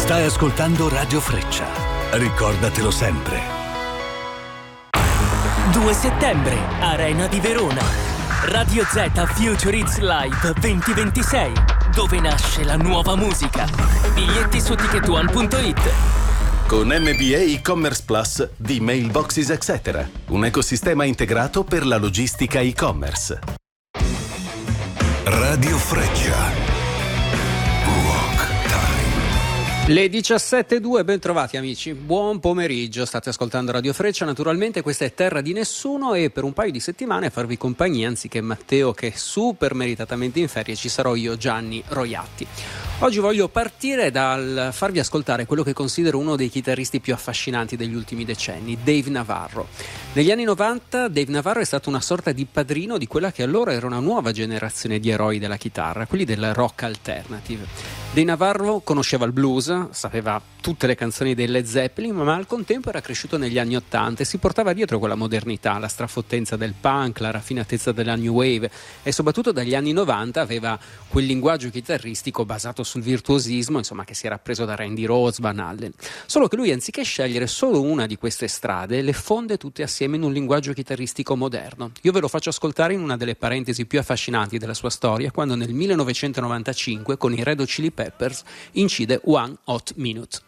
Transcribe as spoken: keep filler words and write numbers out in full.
Stai ascoltando Radio Freccia. Ricordatelo sempre. due settembre, Arena di Verona. Radio Z Future Hits Live duemilaventisei, dove nasce la nuova musica. Biglietti su ticket one punto it. Con M B A e-commerce plus di Mailboxes et cetera. Un ecosistema integrato per la logistica e-commerce. Radio Freccia. Le diciassette e due, ben trovati amici, buon pomeriggio, state ascoltando Radio Freccia, naturalmente questa è Terra di Nessuno e per un paio di settimane a farvi compagnia, anziché Matteo che è super meritatamente in ferie, ci sarò io, Gianni Roiatti. Oggi voglio partire dal farvi ascoltare quello che considero uno dei chitarristi più affascinanti degli ultimi decenni, Dave Navarro. Negli anni novanta Dave Navarro è stato una sorta di padrino di quella che allora era una nuova generazione di eroi della chitarra, quelli del rock alternative. Dave Navarro conosceva il blues, sapeva tutte le canzoni dei Led Zeppelin, ma al contempo era cresciuto negli anni ottanta e si portava dietro quella modernità, la strafottenza del punk, la raffinatezza della new wave e soprattutto dagli anni novanta aveva quel linguaggio chitarristico basato sul virtuosismo, insomma, che si era preso da Randy Rhoads, Van Halen. Solo che lui, anziché scegliere solo una di queste strade, le fonde tutte assieme in un linguaggio chitarristico moderno. Io ve lo faccio ascoltare in una delle parentesi più affascinanti della sua storia, quando nel millenovecentonovantacinque con i Red Hot Chili Peppers incide One Hot Minute.